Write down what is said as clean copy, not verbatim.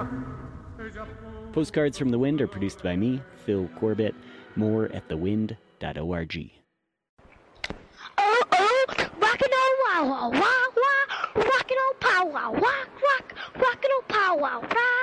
Postcards from the Wind are produced by me, Phil Corbett. More at thewind.org. Oh, oh, rockin' on wow wow wow wow, rockin' on pow wow, rock, rock, rockin' on pow wow, rock.